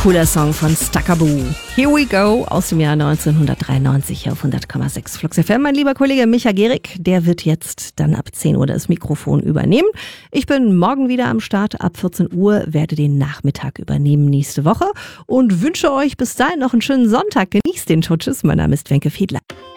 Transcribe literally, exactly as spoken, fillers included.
cooler Song von Stakaboo. Here we go aus dem Jahr neunzehnhundertdreiundneunzig hier auf hundert Komma sechs Flux F M. Mein lieber Kollege Micha Gehrig, der wird jetzt dann ab zehn Uhr das Mikrofon übernehmen. Ich bin morgen wieder am Start ab vierzehn Uhr, werde den Nachmittag übernehmen nächste Woche und wünsche euch bis dahin noch einen schönen Sonntag. Genießt den. Ciao, tschüss, mein Name ist Wenke Fiedler.